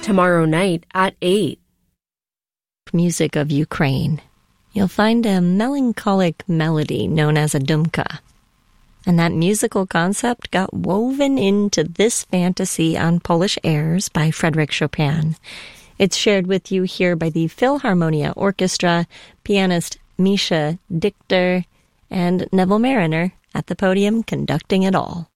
tomorrow night at 8. Music of Ukraine. You'll find a melancholic melody known as a dumka. And that musical concept got woven into this fantasy on Polish airs by Frédéric Chopin. It's shared with you here by the Philharmonia Orchestra, pianist Misha Dichter, and Neville Mariner at the podium conducting it all.